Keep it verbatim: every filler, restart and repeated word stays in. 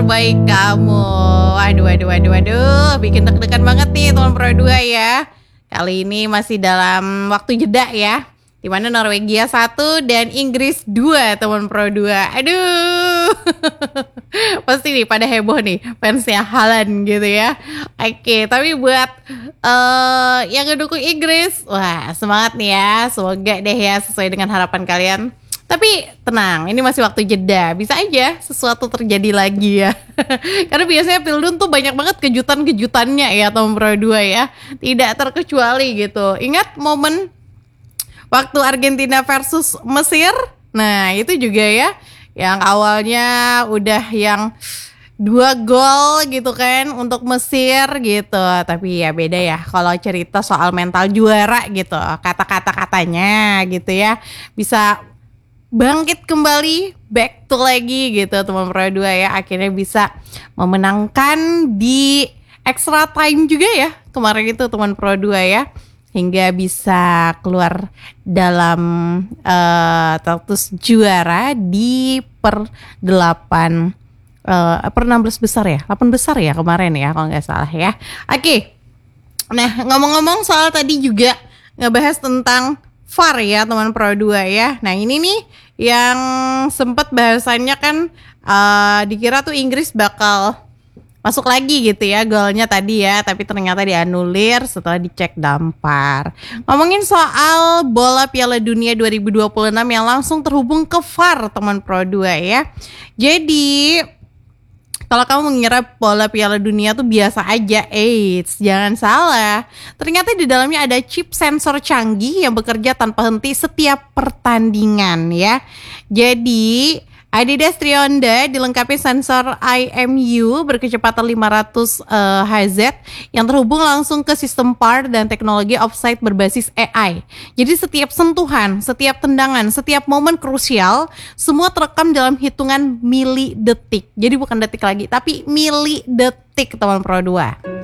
terbaik kamu. Aduh, aduh, aduh, aduh, bikin deg-degan banget nih teman Pro dua ya. Kali ini masih dalam waktu jeda ya, dimana Norwegia satu dan Inggris dua teman Pro dua. Aduh, pasti nih pada heboh nih fansnya Haaland gitu ya. Oke, tapi buat uh, yang ngedukung Inggris, wah semangat nih ya. Semoga deh ya sesuai dengan harapan kalian. Tapi tenang, ini masih waktu jeda. Bisa aja sesuatu terjadi lagi ya. Karena biasanya Pildun tuh banyak banget kejutan-kejutannya ya teman Pro dua ya. Tidak terkecuali gitu. Ingat momen waktu Argentina versus Mesir? Nah itu juga ya, yang awalnya udah yang dua gol gitu kan untuk Mesir gitu. Tapi ya beda ya kalau cerita soal mental juara gitu. Kata-kata katanya gitu ya, bisa bangkit kembali, back to lagi gitu teman Pro dua ya. Akhirnya bisa memenangkan di extra time juga ya kemarin itu teman Pro dua ya, hingga bisa keluar dalam uh, status juara di per delapan uh, per enam belas besar ya, delapan besar ya kemarin ya kalau nggak salah ya. Oke, nah ngomong-ngomong soal tadi juga ngebahas tentang V A R ya teman Pro dua ya. Nah ini nih yang sempat bahasannya kan uh, dikira tuh Inggris bakal masuk lagi gitu ya golnya tadi ya, tapi ternyata dianulir setelah dicek dampar. Ngomongin soal bola Piala Dunia dua ribu dua puluh enam yang langsung terhubung ke V A R teman Pro dua ya. Jadi kalau kamu mengira bola Piala Dunia tuh biasa aja, eits, jangan salah. Ternyata di dalamnya ada chip sensor canggih yang bekerja tanpa henti setiap pertandingan ya. Jadi Adidas Trionda dilengkapi sensor I M U berkecepatan lima ratus uh, hertz yang terhubung langsung ke sistem P A R dan teknologi offside berbasis A I. Jadi setiap sentuhan, setiap tendangan, setiap momen krusial semua terekam dalam hitungan mili detik. Jadi bukan detik lagi, tapi mili detik teman Pro dua.